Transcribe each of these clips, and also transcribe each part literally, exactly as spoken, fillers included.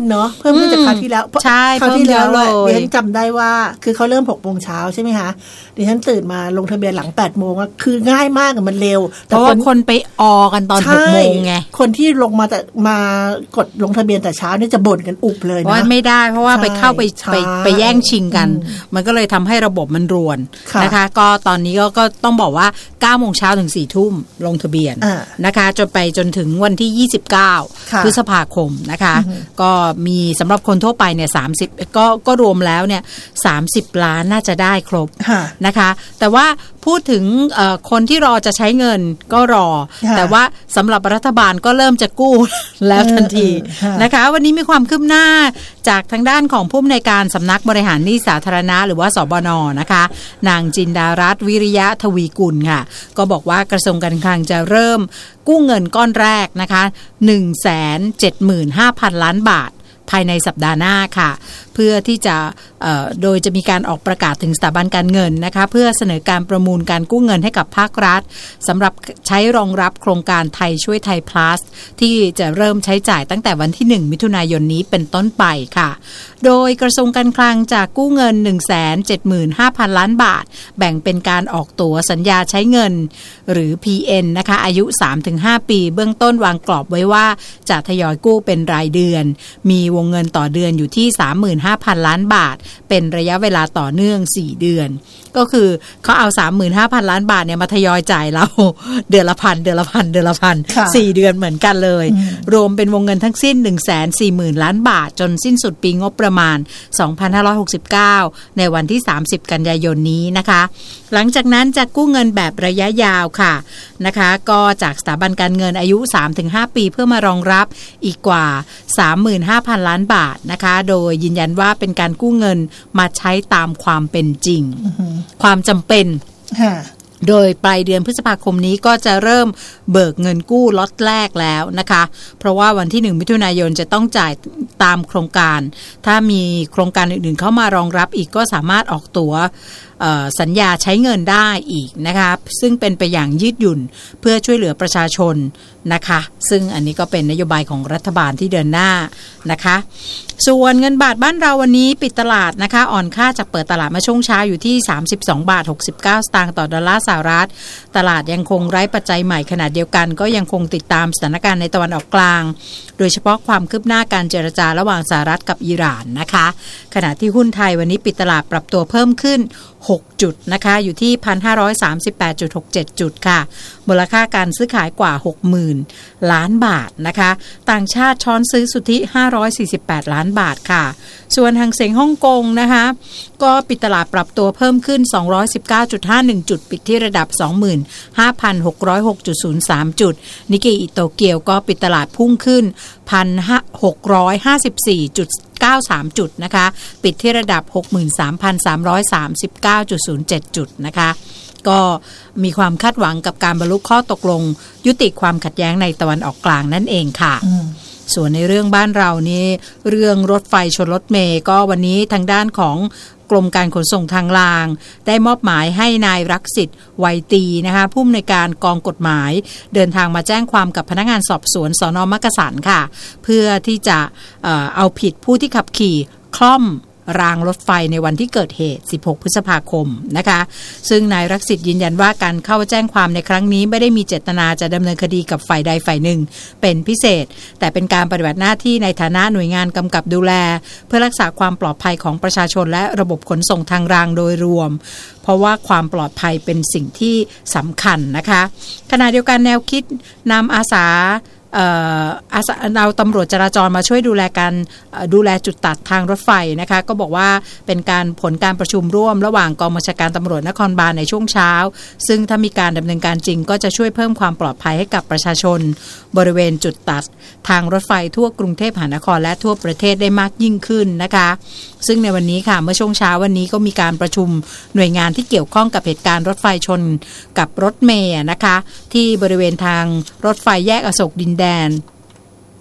นเนาะเพิ่มขึ้นจากคราวที่แล้วใช่คราวที่แล้วเลยดิฉันจำได้ว่าคือเขาเริ่มหกโมงเช้าใช่ไหมคะดิฉันตื่นมาลงทะเบียนหลังแปดโมงคือง่ายมากมันเร็วเพราะว่าคนไปออกันตอนหกโมงไงคนที่ลงมาแต่มากดลงทะเบียนแต่เช้านี่จะบ่นกันอุบเลยนะว่าไม่ได้เพราะว่าไปเข้าไปไปไปแย่งชิงกันมันก็เลยทำให้ระบบมันรวนนะคะก็ตอนนี้ก็ก็ต้องบอกว่าเก้าโมงเช้าถึงสี่ทุ่มลงทะเบียนนะคะจนไปจนถึงวันที่ยี่สิบเก้าพฤษภาคมนะคะก็มีสำหรับคนทั่วไปเนี่ยสามสิบก็ก็รวมแล้วเนี่ยสามสิบล้านน่าจะได้ครบนะคะแต่ว่าพูดถึงคนที่รอจะใช้เงินก็รอแต่ว่าสำหรับรัฐบาลก็เริ่มจะกู้แล้วทันทีนะคะวันนี้มีความคืบหน้าจากทางด้านของผู้อำนวยการสำนักบริหารหนี้สาธารณะหรือว่าสบน.นะคะนางจินดารัตน์วิริยะทวีกุลค่ะก็บอกว่ากระทรวงการคลังจะเริ่มกู้เงินก้อนแรกนะคะ หนึ่งแสนเจ็ดหมื่นห้าพัน ล้านบาทภายในสัปดาห์หน้าค่ะเพื่อที่จะโดยจะมีการออกประกาศถึงสถาบันการเงินนะคะเพื่อเสนอการประมูลการกู้เงินให้กับภาครัฐสำหรับใช้รองรับโครงการไทยช่วยไทย plus ที่จะเริ่มใช้จ่ายตั้งแต่วันที่หนึ่งมิถุนายนนี้เป็นต้นไปค่ะโดยกระทรวงการคลังจะกู้เงิน หนึ่งแสนเจ็ดหมื่นห้าพัน ล้านบาทแบ่งเป็นการออกตั๋วสัญญาใช้เงินหรือ พี เอ็น นะคะอายุ สามถึงห้า ปีเบื้องต้นวางกรอบไว้ว่าจะทยอยกู้เป็นรายเดือนมีวงเงินต่อเดือนอยู่ที่ สามหมื่นห้าพัน ล้านบาทเป็นระยะเวลาต่อเนื่องสี่เดือนก็คือเขาเอา สามหมื่นห้าพัน ล้านบาทเนี่ยมาทยอยจ่ายเราเดือนละพันเดือนละพันเดือนละพันสี่เดือนเหมือนกันเลยรวมเป็นวงเงินทั้งสิ้น หนึ่งแสนสี่หมื่น ล้านบาทจนสิ้นสุดปีงบประมาณสองพันห้าร้อยหกสิบเก้าในวันที่สามสิบกันยายนนี้นะคะหลังจากนั้นจะกู้เงินแบบระยะยาวค่ะนะคะก็จากสถาบันการเงินอายุ สามถึงห้า ปีเพื่อมารองรับอีกกว่า สามหมื่นห้าพัน ล้านบาทนะคะโดยยืนยันว่าเป็นการกู้เงินมาใช้ตามความเป็นจริง uh-huh. ความจำเป็น uh-huh. โดยปลายเดือนพฤษภาคมนี้ก็จะเริ่มเบิกเงินกู้ล็อตแรกแล้วนะคะเพราะว่าวันที่หนึ่งมิถุนายนจะต้องจ่ายตามโครงการถ้ามีโครงการอื่นๆเข้ามารองรับอีกก็สามารถออกตั๋วสัญญาใช้เงินได้อีกนะคะซึ่งเป็นไปอย่างยืดหยุ่นเพื่อช่วยเหลือประชาชนนะคะซึ่งอันนี้ก็เป็นนโยบายของรัฐบาลที่เดินหน้านะคะส่วนเงินบาทบ้านเราวันนี้ปิดตลาดนะคะอ่อนค่าจากเปิดตลาดมาช่วงเช้าอยู่ที่สามสิบสองบาทหกสิบเก้าสตางค์ต่อดอลลาร์สหรัฐตลาดยังคงไร้ปัจจัยใหม่ขณะเดียวกันก็ยังคงติดตามสถานการณ์ในตะวันออกกลางโดยเฉพาะความคืบหน้าการเจรจาระหว่างสหรัฐกับอิหร่านนะคะขณะที่หุ้นไทยวันนี้ปิดตลาดปรับตัวเพิ่มขึ้นหกจุดนะคะอยู่ที่ หนึ่งพันห้าร้อยสามสิบแปดจุดหกเจ็ด จุดค่ะมูลค่าการซื้อขายกว่า หกหมื่น ล้านบาทนะคะต่างชาติช้อนซื้อสุทธิห้าร้อยสี่สิบแปดล้านบาทค่ะส่วนหางเส็งฮ่องกงนะคะก็ปิดตลาดปรับตัวเพิ่มขึ้น สองร้อยสิบเก้าจุดห้าหนึ่ง จุดปิดที่ระดับ สองหมื่นห้าพันหกร้อยหกจุดศูนย์สาม จุดนิกเกอิโตเกียวก็ปิดตลาดพุ่งขึ้น หนึ่งพันหกร้อยห้าสิบสี่จุดเก้าสาม จุดนะคะปิดที่ระดับ หกหมื่นสามพันสามร้อยสามสิบเก้าจุดศูนย์เจ็ด จุดนะคะก็มีความคาดหวังกับการบรรลุข้อตกลงยุติความขัดแย้งในตะวันออกกลางนั่นเองค่ะส่วนในเรื่องบ้านเรานี่เรื่องรถไฟชนรถเมล์ก็วันนี้ทางด้านของกรมการขนส่งทางรางได้มอบหมายให้นายรักษิตไวยตีนะคะผู้อำนวยการกองกฎหมายเดินทางมาแจ้งความกับพนักงานสอบสวนสน.มักกะสันค่ะเพื่อที่จะเอ่อเอาผิดผู้ที่ขับขี่คล่อมรางรถไฟในวันที่เกิดเหตุสิบหกพฤษภาคมนะคะซึ่งนายรักษิตยืนยันว่าการเข้าแจ้งความในครั้งนี้ไม่ได้มีเจตนาจะดำเนินคดีกับฝ่ายใดฝ่ายหนึ่งเป็นพิเศษแต่เป็นการปฏิบัติหน้าที่ในฐานะหน่วยงานกำกับดูแลเพื่อรักษาความปลอดภัยของประชาชนและระบบขนส่งทางรางโดยรวมเพราะว่าความปลอดภัยเป็นสิ่งที่สำคัญนะคะขณะเดียวกันแนวคิดนำอาสาเอ่อเอาตำรวจจราจรมาช่วยดูแลการดูแลจุดตัดทางรถไฟนะคะก็บอกว่าเป็นการผลการประชุมร่วมระหว่างกองบัญชาการตำรวจนครบาลในช่วงเช้าซึ่งถ้ามีการดำเนินการจริงก็จะช่วยเพิ่มความปลอดภัยให้กับประชาชนบริเวณจุดตัดทางรถไฟทั่วกรุงเทพมหานครและทั่วประเทศได้มากยิ่งขึ้นนะคะซึ่งในวันนี้ค่ะเมื่อช่วงเช้าวันนี้ก็มีการประชุมหน่วยงานที่เกี่ยวข้องกับเหตุการณ์รถไฟชนกับรถเมล์นะคะที่บริเวณทางรถไฟแยกอโศกดินแดน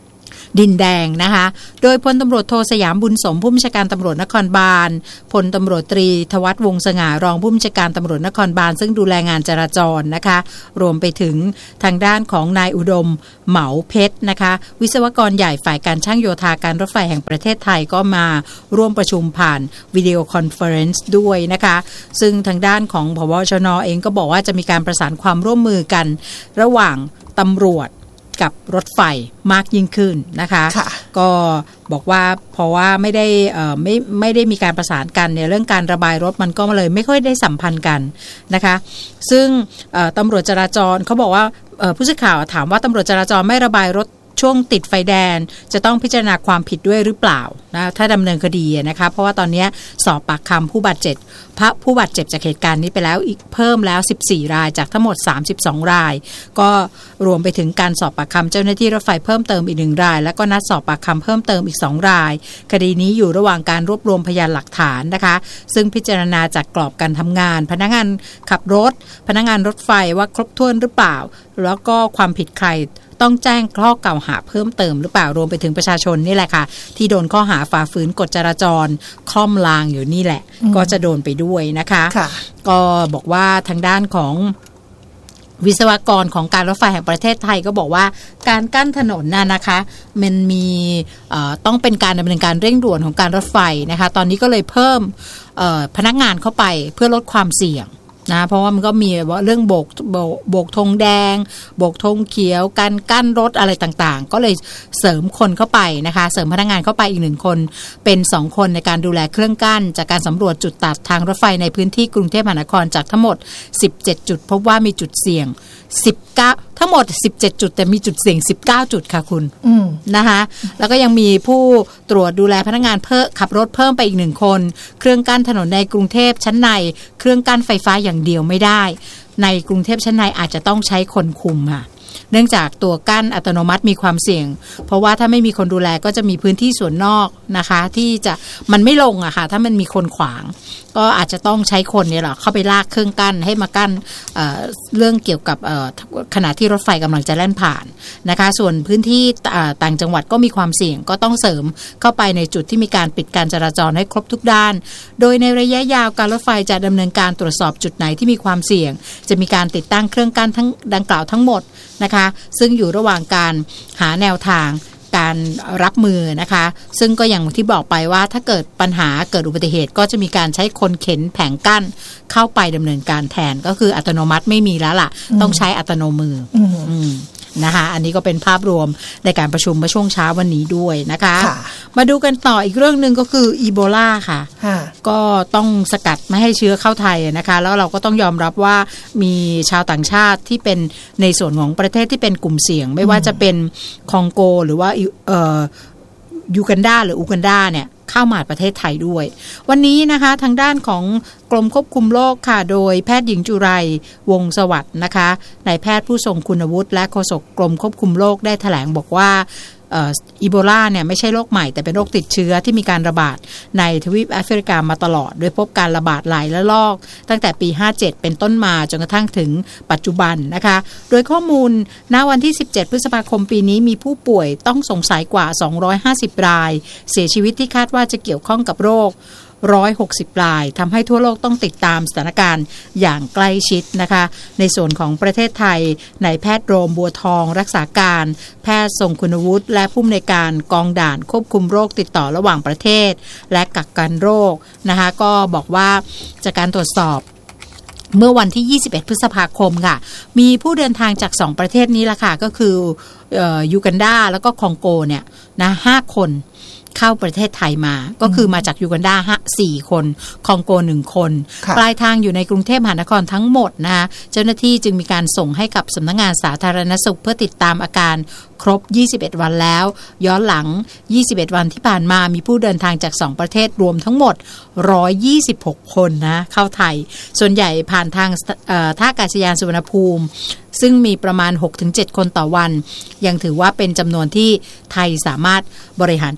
ดินแดงนะคะโดยพลตำรวจโทสยามบุญสมผู้บัญชาการตำรวจนครบาลพลตำรวจตรีทวัฒน์วงศ์สง่ารองผู้บัญชาการตำรวจนครบาลซึ่งดูแลงานจราจรนะคะรวมไปถึงทางด้านของนายอุดมเหมาเพชรนะคะวิศวกรใหญ่ฝ่ายการช่างโยธาการรถไฟแห่งประเทศไทยก็มาร่วมประชุมผ่านวิดีโอคอนเฟอเรนซ์ด้วยนะคะซึ่งทางด้านของผบ.ชน.เองก็บอกว่าจะมีการประสานความร่วมมือกันระหว่างตำรวจกับรถไฟมากยิ่งขึ้นนะคะก็บอกว่าเพราะว่าไม่ได้ไม่ไม่ได้มีการประสานกันในเรื่องการระบายรถมันก็เลยไม่ค่อยได้สัมพันธ์กันนะคะซึ่งตำรวจจราจรเขาบอกว่าผู้สื่อข่าวถามว่าตำรวจจราจรไม่ระบายรถช่วงติดไฟแดงจะต้องพิจารณาความผิดด้วยหรือเปล่านะถ้าดำเนินคดีนะคะเพราะว่าตอนนี้สอบปากคำผู้บาดเจ็บผู้บาดเจ็บจากเหตุการณ์นี้ไปแล้วอีกเพิ่มแล้วสิบสี่รายจากทั้งหมดสามสิบสองรายก็รวมไปถึงการสอบปากคำเจ้าหน้าที่รถไฟเพิ่มเติมอีกหนึ่งรายแล้วก็นัดสอบปากคำเพิ่มเติมอีกสองรายคดีนี้อยู่ระหว่างการรวบรวมพยานหลักฐานนะคะซึ่งพิจารณาจากกรอบการทำงานพนักงานขับรถพนักงานรถไฟว่าครบถ้วนหรือเปล่าแล้วก็ความผิดใครต้องแจ้งข้อกล่าวหาเพิ่มเติมหรือเปล่ารวมไปถึงประชาชนนี่แหละค่ะที่โดนข้อหาฝ่าฝืนกฎจราจรคล่อมรางอยู่นี่แหละก็จะโดนไปด้วยนะคะก็บอกว่าทางด้านของวิศวกรของการรถไฟแห่งประเทศไทยก็บอกว่าการกั้นถนนน่ะนะคะมันมีต้องเป็นการดำเนินการเร่งด่วนของการรถไฟนะคะตอนนี้ก็เลยเพิ่มพนักงานเข้าไปเพื่อลดความเสี่ยงนะเพราะว่ามันก็มีว่าเรื่องโบกโบกโบกธงแดงโบกธงเขียวการกั้นรถอะไรต่างๆก็เลยเสริมคนเข้าไปนะคะเสริมพนักงานเข้าไปอีกหนึ่งคนเป็นสองคนในการดูแลเครื่องกั้นจากการสำรวจจุดตัดทางรถไฟในพื้นที่กรุงเทพมหานครจากทั้งหมดสิบเจ็ดจุดพบว่ามีจุดเสี่ยงสิบเก้าทั้งหมดสิบเจ็ดจุดแต่มีจุดเสี่ยงสิบเก้าจุดค่ะคุณนะคะแล้วก็ยังมีผู้ตรวจดูแลพนักงานเพิ่มขับรถเพิ่มไปอีกหนึ่งคนเครื่องกั้นถนนในกรุงเทพชั้นในเครื่องกั้นไฟฟ้าอย่างเดียวไม่ได้ในกรุงเทพชั้นในอาจจะต้องใช้คนคุมค่ะเนื่องจากตัวกั้นอัตโนมัติมีความเสี่ยงเพราะว่าถ้าไม่มีคนดูแลก็จะมีพื้นที่ส่วนนอกนะคะที่จะมันไม่ลงอะค่ะถ้ามันมีคนขวางก็อาจจะต้องใช้คนเนี่ยหรอเข้าไปลากเครื่องกั้นให้มากั้น เอ่อ เรื่องเกี่ยวกับขณะที่รถไฟกำลังจะแล่นผ่านนะคะส่วนพื้นที่ต่างจังหวัดก็มีความเสี่ยงก็ต้องเสริมเข้าไปในจุดที่มีการปิดการจราจรให้ครบทุกด้านโดยในระยะยาวการรถไฟจะดำเนินการตรวจสอบจุดไหนที่มีความเสี่ยงจะมีการติดตั้งเครื่องกั้นทั้งดังกล่าวทั้งหมดนะคะซึ่งอยู่ระหว่างการหาแนวทางการรับมือนะคะซึ่งก็อย่างที่บอกไปว่าถ้าเกิดปัญหาเกิดอุบัติเหตุก็จะมีการใช้คนเข็นแผงกั้นเข้าไปดำเนินการแทนก็คืออัตโนมัติไม่มีแล้วล่ะต้องใช้อัตโนมืออืมนะคะอันนี้ก็เป็นภาพรวมในการประชุมเมื่อช่วงเช้าวันนี้ด้วยนะคะมาดูกันต่ออีกเรื่องนึงก็คืออีโบลาค่ะก็ต้องสกัดไม่ให้เชื้อเข้าไทยนะคะแล้วเราก็ต้องยอมรับว่ามีชาวต่างชาติที่เป็นในส่วนของประเทศที่เป็นกลุ่มเสี่ยงไม่ว่าจะเป็นคองโกหรือว่าเอ่อยูกันดาหรืออูกันดาเนี่ยเข้ามาประเทศไทยด้วยวันนี้นะคะทางด้านของกรมควบคุมโรคค่ะโดยแพทย์หญิงจุไรวงศ์สวัสดิ์นะคะนายแพทย์ผู้ทรงคุณวุฒิและโฆษกกรมควบคุมโรคได้แถลงบอกว่าอีโบลาเนี่ยไม่ใช่โรคใหม่แต่เป็นโรคติดเชื้อที่มีการระบาดในทวีปแอฟริกามาตลอดโดยพบการระบาดหลายระลอกตั้งแต่ปีห้าเจ็ดเป็นต้นมาจนกระทั่งถึงปัจจุบันนะคะโดยข้อมูลณวันที่สิบเจ็ดพฤษภาคมปีนี้มีผู้ป่วยต้องสงสัยกว่าสองร้อยห้าสิบรายเสียชีวิตที่คาดว่าจะเกี่ยวข้องกับโรคหนึ่งร้อยหกสิบรายทำให้ทั่วโลกต้องติดตามสถานการณ์อย่างใกล้ชิดนะคะในส่วนของประเทศไทยนายแพทย์โรมบัวทองรักษาการแพทย์ทรงคุณวุฒิและผู้อำนวยการกองด่านควบคุมโรคติดต่อระหว่างประเทศและกักกันโรคนะคะก็บอกว่าจากการตรวจสอบเมื่อวันที่ยี่สิบเอ็ดพฤษภาคมค่ะมีผู้เดินทางจากสองประเทศนี้ละค่ะก็คือเอ่อยูกันดาแล้วก็คองโกเนี่ยนะห้าคนเข้าประเทศไทยมาก็คือมาจากยูกันดาสี่คนคองโกหนึ่งคนปลายทางอยู่ในกรุงเทพมหานครทั้งหมดนะคะเจ้าหน้าที่จึงมีการส่งให้กับสำนักงานสาธารณสุขเพื่อติดตามอาการครบยี่สิบเอ็ดวันแล้วย้อนหลังยี่สิบเอ็ดวันที่ผ่านมามีผู้เดินทางจากสองประเทศรวมทั้งหมดหนึ่งร้อยยี่สิบหกคนนะเข้าไทยส่วนใหญ่ผ่านทางท่าอากาศยานสุวรรณภูมิซึ่งมีประมาณ หกถึงเจ็ด คนต่อวันยังถือว่าเป็นจำนวนที่ไทยสามารถบริหารจัดการ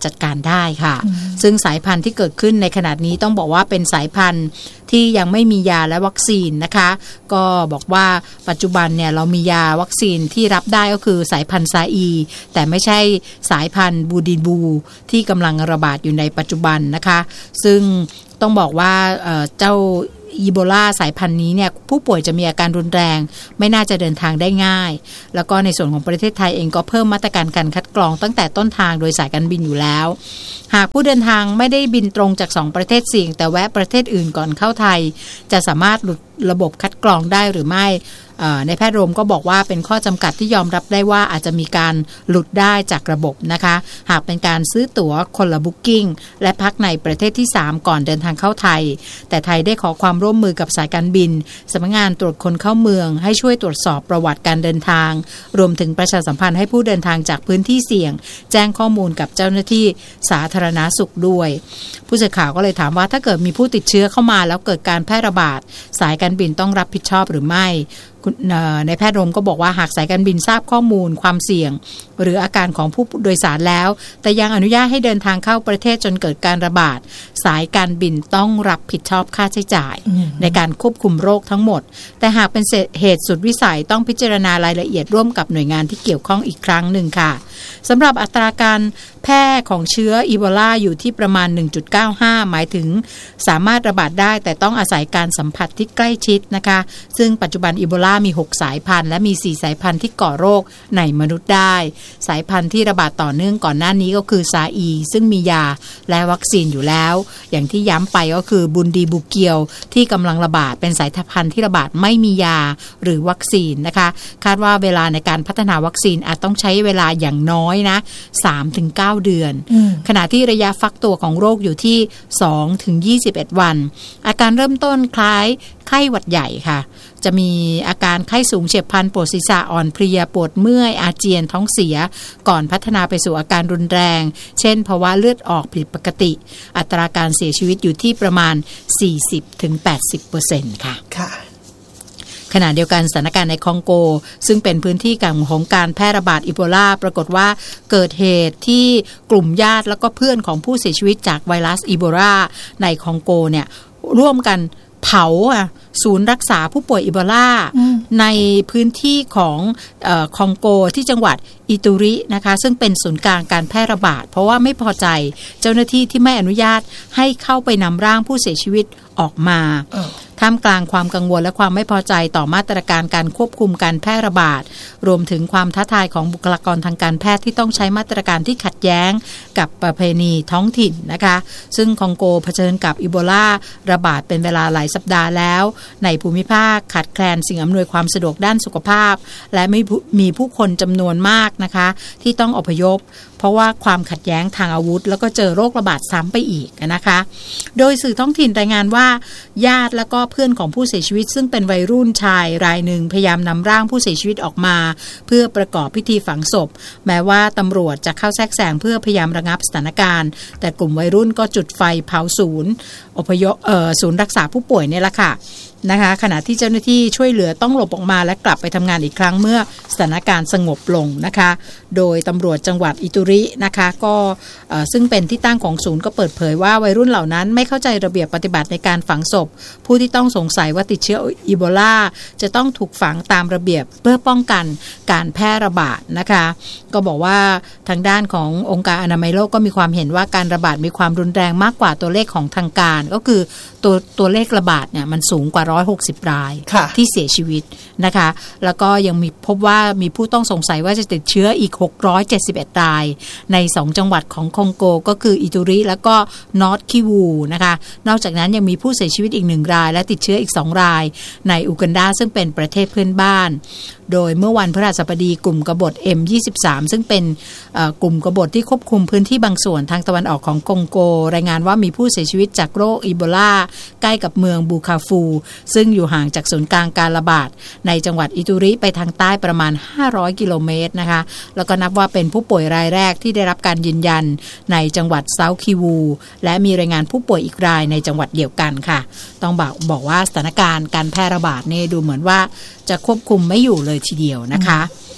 ได้ค่ะซึ่งสายพันธุ์ที่เกิดขึ้นในขณะนี้ต้องบอกว่าเป็นสายพันธุ์ที่ยังไม่มียาและวัคซีนนะคะก็บอกว่าปัจจุบันเนี่ยเรามียาวัคซีนที่รับได้ก็คือสายพันธุ์ซาอีแต่ไม่ใช่สายพันธุ์บูดินบูที่กำลังระบาดอยู่ในปัจจุบันนะคะซึ่งต้องบอกว่าเอ่อเจ้าอีโบลาสายพันธุ์นี้เนี่ยผู้ป่วยจะมีอาการรุนแรงไม่น่าจะเดินทางได้ง่ายแล้วก็ในส่วนของประเทศไทยเองก็เพิ่มมาตรการการคัดกรองตั้งแต่ต้นทางโดยสายการบินอยู่แล้วหากผู้เดินทางไม่ได้บินตรงจากสองประเทศเสี่ยงแต่แวะประเทศอื่นก่อนเข้าไทยจะสามารถหลุดระบบคัดกรองได้หรือไม่ในแพทย์โรมก็บอกว่าเป็นข้อจำกัดที่ยอมรับได้ว่าอาจจะมีการหลุดได้จากระบบนะคะหากเป็นการซื้อตั๋วคนละบุ๊กกิ้งและพักในประเทศที่สามก่อนเดินทางเข้าไทยแต่ไทยได้ขอความร่วมมือกับสายการบินสำนักงานตรวจคนเข้าเมืองให้ช่วยตรวจสอบประวัติการเดินทางรวมถึงประชาสัมพันธ์ให้ผู้เดินทางจากพื้นที่เสี่ยงแจ้งข้อมูลกับเจ้าหน้าที่สาธารณสุขด้วยผู้สื่อข่าวก็เลยถามว่าถ้าเกิดมีผู้ติดเชื้อเข้ามาแล้วเกิดการแพร่ระบาดสายการบินต้องรับผิดชอบหรือไม่ในแพทย์โรมก็บอกว่าหากสายการบินทราบข้อมูลความเสี่ยงหรืออาการของผู้โดยสารแล้วแต่ยังอนุญาตให้เดินทางเข้าประเทศจนเกิดการระบาดสายการบินต้องรับผิดชอบค่าใช้จ่ายในการควบคุมโรคทั้งหมดแต่หากเป็นเหตุสุดวิสัยต้องพิจารณารายละเอียดร่วมกับหน่วยงานที่เกี่ยวข้องอีกครั้งหนึ่งค่ะสำหรับอัตราการแพร่ของเชื้ออีโบลาอยู่ที่ประมาณ หนึ่งจุดเก้าห้า หมายถึงสามารถระบาดได้แต่ต้องอาศัยการสัมผัสที่ใกล้ชิดนะคะซึ่งปัจจุบันอีโบลามีหกสายพันธุ์และมีสี่สายพันธุ์ที่ก่อโรคในมนุษย์ได้สายพันธุ์ที่ระบาดต่อเนื่องก่อนหน้านี้ก็คือซาอีซึ่งมียาและวัคซีนอยู่แล้วอย่างที่ย้ำไปก็คือบุนดีบุเกียวที่กำลังระบาดเป็นสายพันธุ์ที่ระบาดไม่มียาหรือวัคซีนนะคะคาดว่าเวลาในการพัฒนาวัคซีนอาจต้องใช้เวลาอย่างน้อยนะ สามถึงเก้า เดือนขณะที่ระยะฟักตัวของโรคอยู่ที่ สองถึงยี่สิบเอ็ด วันอาการเริ่มต้นคล้ายไข้หวัดใหญ่ค่ะจะมีอาการไข้สูงเฉียบพลันปวดศีรษะอ่อนเพลียปวดเมื่อยอาเจียนท้องเสียก่อนพัฒนาไปสู่อาการรุนแรงเช่นภาวะเลือดออกผิดปกติอัตราการเสียชีวิตอยู่ที่ประมาณ สี่สิบถึงแปดสิบเปอร์เซ็นต์ ค่ะค่ะขณะเดียวกันสถานการณ์ในคองโกซึ่งเป็นพื้นที่ของการแพร่ระบาดอีโบลาปรากฏว่าเกิดเหตุที่กลุ่มญาติแล้วก็เพื่อนของผู้เสียชีวิตจากไวรัสอีโบลาในคองโกเนี่ยร่วมกันเผาศูนย์รักษาผู้ป่วยอีโบลาในพื้นที่ของเอ่อคองโกที่จังหวัดอิตูรินะคะซึ่งเป็นศูนย์กลางการแพร่ระบาดเพราะว่าไม่พอใจเจ้าหน้าที่ที่ไม่อนุญาตให้เข้าไปนำร่างผู้เสียชีวิตออกมาท่ามกลางความกังวลและความไม่พอใจต่อมาตรการการควบคุมการแพร่ระบาดรวมถึงความท้าทายของบุคลากรทางการแพทย์ที่ต้องใช้มาตรการที่ขัดแย้งกับประเพณีท้องถิ่นนะคะซึ่งคองโกเผชิญกับอีโบลาระบาดเป็นเวลาหลายสัปดาห์แล้วในภูมิภาคขาดแคลนสิ่งอำนวยความสะดวกด้านสุขภาพและไม่มีผู้คนจำนวนมากนะคะที่ต้องอพยพเพราะว่าความขัดแย้งทางอาวุธแล้วก็เจอโรคระบาดซ้ำไปอีกนะคะโดยสื่อท้องถิ่นรายงานว่าญาติและก็เพื่อนของผู้เสียชีวิตซึ่งเป็นวัยรุ่นชายรายหนึ่งพยายามนำร่างผู้เสียชีวิตออกมาเพื่อประกอบพิธีฝังศพแม้ว่าตำรวจจะเข้าแทรกแซงเพื่อพยายามระงับสถานการณ์แต่กลุ่มวัยรุ่นก็จุดไฟเผาศูนย์อพยพเอ่อศูนย์รักษาผู้ป่วยเนี่ยแหละค่ะนะคะขณะที่เจ้าหน้าที่ช่วยเหลือต้องหลบออกมาและกลับไปทำงานอีกครั้งเมื่อสถานการณ์สงบลงนะคะโดยตำรวจจังหวัดอิตุรินะคะก็ซึ่งเป็นที่ตั้งของศูนย์ก็เปิดเผยว่าวัยรุ่นเหล่านั้นไม่เข้าใจระเบียบปฏิบัติในการฝังศพผู้ที่ต้องสงสัยว่าติดเชื้ออีโบลาจะต้องถูกฝังตามระเบียบเพื่อป้องกันการแพร่ระบาดนะคะก็บอกว่าทางด้านขององค์การอนามัยโลกก็มีความเห็นว่าการระบาดมีความรุนแรงมากกว่าตัวเลขของทางการก็คือตัวตัวเลขระบาดเนี่ยมันสูงกว่าหนึ่งร้อยหกสิบรายที่เสียชีวิตนะคะแล้วก็ยังมีพบว่ามีผู้ต้องสงสัยว่าจะติดเชื้ออีกหกร้อยเจ็ดสิบเอ็ดรายในสองจังหวัดของคองโกก็คืออิตูริแล้วก็นอร์ทคิวูนะคะนอกจากนั้นยังมีผู้เสียชีวิตอีกหนึ่งรายและติดเชื้ออีกสองรายในอูกันดาซึ่งเป็นประเทศเพื่อนบ้านโดยเมื่อวันพฤหัสบดีกลุ่มกบฏ เอ็ม ยี่สิบสาม ซึ่งเป็นกลุ่มกบฏที่ควบคุมพื้นที่บางส่วนทางตะวันออกของคองโกรายงานว่ามีผู้เสียชีวิตจากโรคอีโบลาใกล้กับเมืองบูคาฟูซึ่งอยู่ห่างจากศูนย์กลางการระบาดในจังหวัดอิตูริไปทางใต้ประมาณห้าร้อยกิโลเมตรนะคะแล้วก็นับว่าเป็นผู้ป่วยรายแรกที่ได้รับการยืนยันในจังหวัดเซาท์คิวูและมีรายงานผู้ป่วยอีกรายในจังหวัดเดียวกันค่ะต้องบอกบอกว่าสถานการณ์การแพร่ระบาดนี่ดูเหมือนว่าจะควบคุมไม่อยู่เลยทีเดียวนะคะ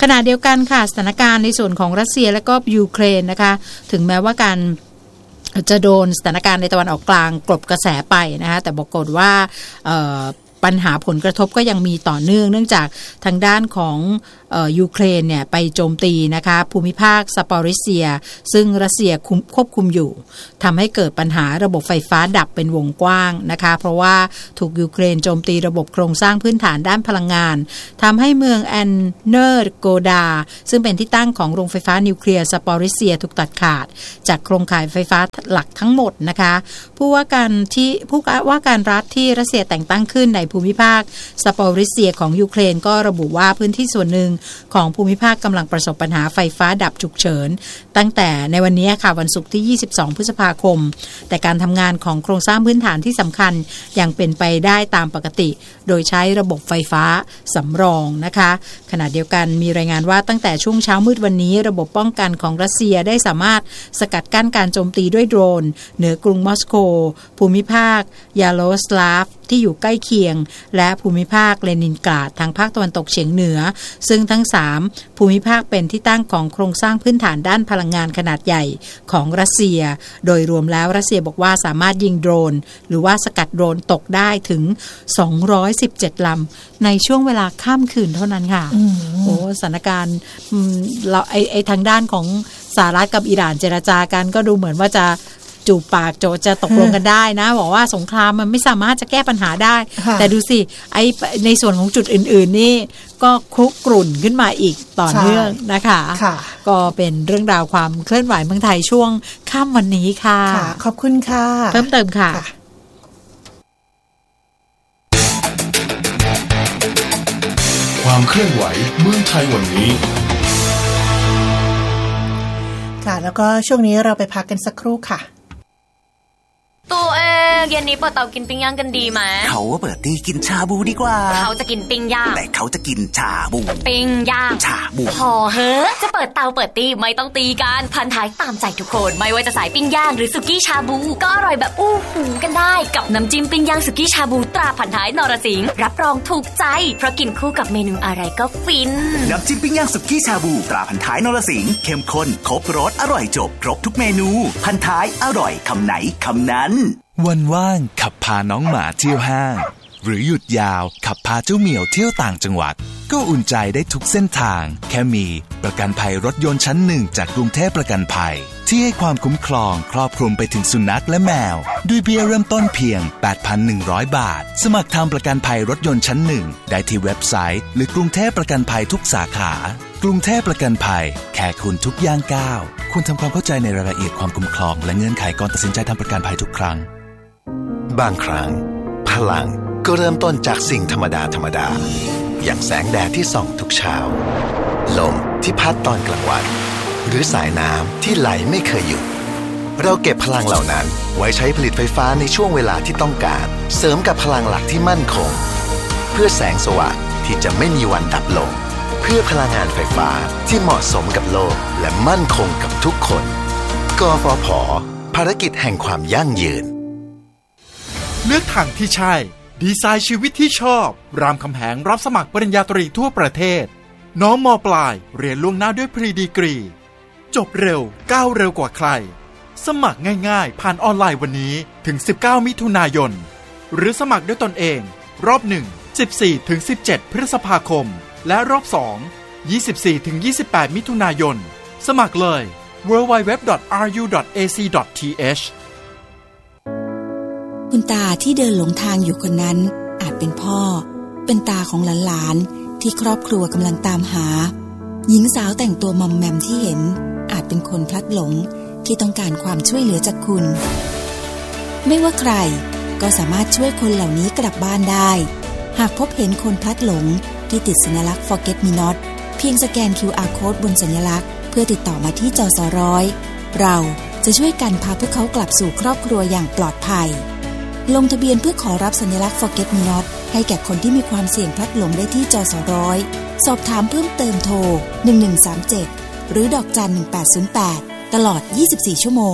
ขณะเดียวกันค่ะสถานการณ์ในส่วนของรัสเซียและก็ยูเครนนะคะถึงแม้ว่าการจะโดนสถานการณ์ในตะวันออกกลางกลบกระแสไปนะคะแต่ปรากฏว่าปัญหาผลกระทบก็ยังมีต่อเนื่องเนื่องจากทางด้านของเอ่อยูเครนเนี่ยไปโจมตีนะคะภูมิภาคซาปอริเซียซึ่งรัสเซียควบคุมอยู่ทำให้เกิดปัญหาระบบไฟฟ้าดับเป็นวงกว้างนะคะเพราะว่าถูกยูเครนโจมตีระบบโครงสร้างพื้นฐานด้านพลังงานทำให้เมืองแอนเนอร์โกดาซึ่งเป็นที่ตั้งของโรงไฟฟ้านิวเคลียร์ซาปอริเซียถูกตัดขาดจากโครงข่ายไฟฟ้าหลักทั้งหมดนะคะผู้ว่าการที่ผู้ว่าการรัฐที่รัสเซียแต่งตั้งขึ้นในภูมิภาคซาปอริเซียของยูเครนก็ระบุว่าพื้นที่ส่วนหนึ่งของภูมิภาคกำลังประสบปัญหาไฟฟ้าดับฉุกเฉินตั้งแต่ในวันนี้ค่ะวันศุกร์ที่ยี่สิบสองพฤษภาคมแต่การทำงานของโครงสร้างพื้นฐานที่สำคัญยังเป็นไปได้ตามปกติโดยใช้ระบบไฟฟ้าสำรองนะคะขณะเดียวกันมีรายงานว่าตั้งแต่ช่วงเช้ามืดวันนี้ระบบป้องกันของรัสเซียได้สามารถสกัดกั้นการโจมตีด้วยโดรนเหนือกรุงมอสโกภูมิภาคยาโรสลาฟที่อยู่ใกล้เคียงและภูมิภาคเลนินกราดทางภาคตะวันตกเฉียงเหนือซึ่งทั้งสามภูมิภาคเป็นที่ตั้งของโครงสร้างพื้นฐานด้านพลังงานขนาดใหญ่ของรัสเซียโดยรวมแล้วรัสเซียบอกว่าสามารถยิงโดรนหรือว่าสกัดโดรนตกได้ถึงสองร้อยสิบเจ็ดลำในช่วงเวลาข้ามคืนเท่านั้นค่ะโอ้สถานการณ์เราไอไอทางด้านของสหรัฐกับอิหร่านเจรจากันก็ดูเหมือนว่าจะจูบปากโจจะตกลงกันได้นะบอกว่าสงครามมันไม่สามารถจะแก้ปัญหาได้แต่ดูสิไอในส่วนของจุดอื่นๆนี่ก็คุกรุ่นขึ้นมาอีกต่อเนื่องนะคะก็เป็นเรื่องราวความเคลื่อนไหวเมืองไทยช่วงค่ำวันนี้ค่ะขอบคุณค่ะเพิ่มเติมค่ะความเคลื่อนไหวเมืองไทยวันนี้ค่ะแล้วก็ช่วงนี้เราไปพักกันสักครู่ค่ะตัวเองเย็นนี้เปิดเตากินปิ้งย่างกันดีไหมเขาว่าเปิดตีกินชาบูดีกว่าเขาจะกินปิ้งย่างแต่เขาจะกินชาบูปิ้งย่างชาบูพอเฮ้อจะเปิดเตาเปิดตีไม่ต้องตีกันพันท้ายตามใจทุกคนไม่ว่าจะสายปิ้งย่างหรือสุกี้ชาบูก็อร่อยแบบอู้หูกันได้กับน้ำจิ้มปิ้งย่างสุกี้ชาบูตราพันท้ายนรสิงห์รับรองถูกใจเพราะกินคู่กับเมนูอะไรก็ฟินน้ำจิ้มปิ้งย่างสุกี้ชาบูตราพันท้ายนรสิงห์เข้มข้นครบรสอร่อยจบครบทุกเมนูพันท้ายอร่อยคำไหนคำนั้นวันว่างขับพาน้องหมาเที่ยวห้างหรือหยุดยาวขับพาเจ้าเหมียวเที่ยวต่างจังหวัดก็อุ่นใจได้ทุกเส้นทางแค่มีประกันภัยรถยนต์ชั้นหนึ่งจากกรุงเทพประกันภัยที่ให้ความคุ้มครองครอบคลุมไปถึงสุนัขและแมวด้วยเบี้ยเริ่มต้นเพียง แปดพันหนึ่งร้อย บาทสมัครทำประกันภัยรถยนต์ชั้นหนึ่งได้ที่เว็บไซต์หรือกรุงเทพประกันภัยทุกสาขากรุงเทพประกันภัยแค่คุณทุกย่างก้าวคุณทำความเข้าใจในรายละเอียดความคุ้มครองและเงื่อนไขก่อนตัดสินใจทำประกันภัยทุกครั้งบางครั้งพลังก็เริ่มต้นจากสิ่งธรรมดาธรรมดาอย่างแสงแดดที่ส่องทุกเช้าลมที่พัดตอนกลางวันหรือสายน้ำที่ไหลไม่เคยหยุดเราเก็บพลังเหล่านั้นไว้ใช้ผลิตไฟฟ้าในช่วงเวลาที่ต้องการเสริมกับพลังหลักที่มั่นคงเพื่อแสงสว่างที่จะไม่มีวันดับลงเพื่อพลังงานไฟฟ้าที่เหมาะสมกับโลกและมั่นคงกับทุกคนกฟผ.ภารกิจแห่งความยั่งยืนเลือกทางที่ใช่ดีไซน์ชีวิตที่ชอบรามคำแหงรับสมัครปริญญาตรีทั่วประเทศน้องม.ปลายเรียนล่วงหน้าด้วยพรีดีกรีจบเร็วก้าวเร็วกว่าใครสมัครง่ายๆผ่านออนไลน์วันนี้ถึงสิบเก้ามิถุนายนหรือสมัครด้วยตนเองรอบหนึ่ง สิบสี่ถึงสิบเจ็ด พฤษภาคมและรอบสอง ยี่สิบสี่ถึงยี่สิบแปด มิถุนายนสมัครเลย ดับเบิลยู ดับเบิลยู ดับเบิลยู ดอท อาร์ ยู ดอท เอ ซี ดอท ที เอชคุณตาที่เดินหลงทางอยู่คนนั้นอาจเป็นพ่อเป็นตาของหลานๆที่ครอบครัวกำลังตามหาหญิงสาวแต่งตัวมอมแมมที่เห็นอาจเป็นคนพลัดหลงที่ต้องการความช่วยเหลือจากคุณไม่ว่าใครก็สามารถช่วยคนเหล่านี้กลับบ้านได้หากพบเห็นคนพลัดหลงที่ติดสัญลักษณ์ Forget Me Not เพียงสแกน คิว อาร์ Code บนสัญลักษณ์เพื่อติดต่อมาที่จสร้อยเราจะช่วยกันพาพวกเขากลับสู่ครอบครัวอย่างปลอดภัยลงทะเบียนเพื่อขอรับสัญลักษณ์ Forget Me Not ให้แก่คนที่มีความเสี่ยงพลัดหลงได้ที่จสร้อยสอบถามเพิ่มเติมโทรหนึ่งหนึ่งสามเจ็ดหรือดอกจันหนึ่งแปดศูนย์แปดตลอดยี่สิบสี่ชั่วโมง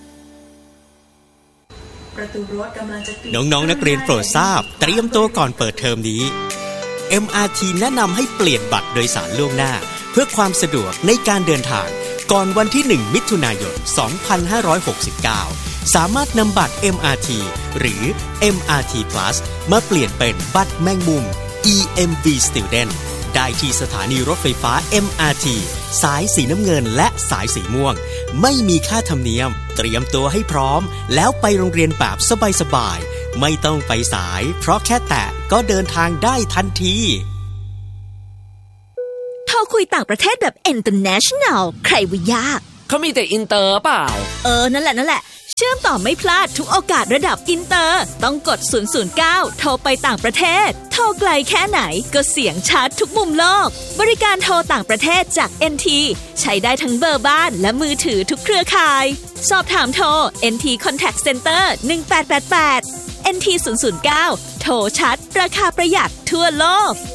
น้องๆ น, นักเรียนโปรดทราบเตรียมตัวก่อนเปิดเทอมนี้ เอ็ม อาร์ ที แนะนำให้เปลี่ยนบัตรโดยสารล่วงหน้าพื่อความสะดวกในการเดินทางก่อนวันที่หนึ่งมิถุนายนสองพันห้าร้อยหกสิบเก้าสามารถนำบัตร เอ็ม อาร์ ที หรือ เอ็ม อาร์ ที Plus มาเปลี่ยนเป็นบัตรแมงมุม อี เอ็ม วี Student ได้ที่สถานีรถไฟฟ้า เอ็ม อาร์ ที สายสีน้ำเงินและสายสีม่วงไม่มีค่าธรรมเนียมเตรียมตัวให้พร้อมแล้วไปโรงเรียนแบบสบายๆไม่ต้องไปสายเพราะแค่แตะก็เดินทางได้ทันทีโทรคุยต่างประเทศแบบ international ใครว่ายากเขามีแต่อินเตอร์เปล่าเออนั่นแหละนั่นแหละเชื่อมต่อไม่พลาดทุกโอกาสระดับอินเตอร์ต้องกดศูนย์ ศูนย์ เก้าโทรไปต่างประเทศโทรไกลแค่ไหนก็เสียงชัดทุกมุมโลกบริการโทรต่างประเทศจาก เอ็น ที ใช้ได้ทั้งเบอร์บ้านและมือถือทุกเครือข่ายสอบถามโทร เอ็น ที Contact Center หนึ่งแปดแปดแปด เอ็น ที ศูนย์ ศูนย์ เก้าโทรชัดราคาประหยัดทั่วโลก